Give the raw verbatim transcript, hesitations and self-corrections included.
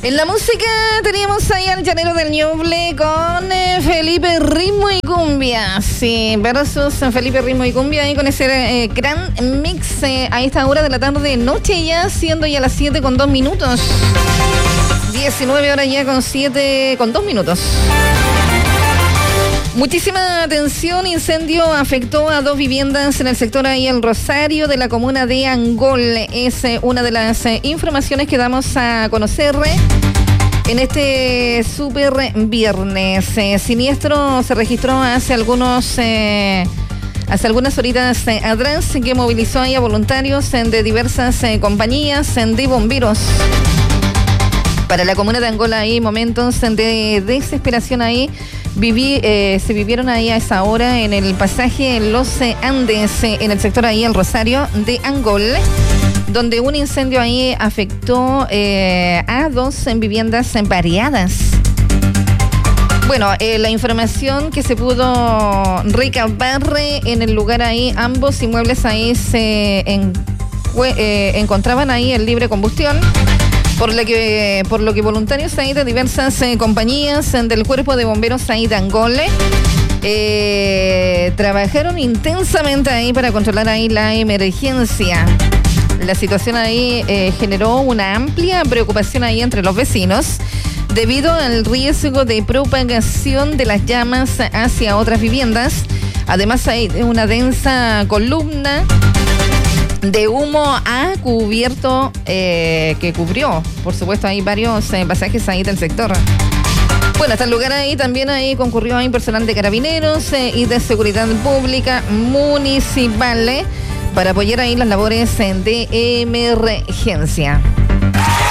En la música teníamos ahí al Llanero del Ñuble con eh, Felipe Ritmo y Cumbia. Sí, versus Felipe Ritmo y Cumbia ahí con ese eh, gran mix eh, a esta hora de la tarde, noche ya, siendo ya las siete con dos minutos. diecinueve horas ya con siete con dos minutos. Muchísima atención, incendio afectó a dos viviendas en el sector ahí El Rosario de la comuna de Angol. Es eh, una de las eh, informaciones que damos a conocer eh, en este super viernes. Eh, siniestro se registró hace algunos eh, hace algunas horitas eh, atrás, que movilizó ahí a voluntarios eh, de diversas eh, compañías eh, de bomberos. Para la comuna de Angola hay momentos de desesperación ahí. Viví, eh, se vivieron ahí a esa hora en el pasaje Los Andes, eh, en el sector ahí El Rosario de Angol, donde un incendio ahí afectó eh, a dos viviendas variadas. Bueno, eh, la información que se pudo recabar eh, en el lugar ahí, ambos inmuebles ahí se en, eh, encontraban ahí en libre combustión. Por lo que, por lo que voluntarios ahí de diversas eh, compañías eh, del Cuerpo de Bomberos ahí de Angole eh, trabajaron intensamente ahí para controlar ahí la emergencia. La situación ahí eh, generó una amplia preocupación ahí entre los vecinos debido al riesgo de propagación de las llamas hacia otras viviendas. Además hay una densa columna de humo ha cubierto, eh, que cubrió, por supuesto, hay varios eh, pasajes ahí del sector. Bueno, hasta el lugar ahí también ahí concurrió ahí personal de carabineros eh, y de seguridad pública municipal eh, para apoyar ahí las labores eh, de emergencia.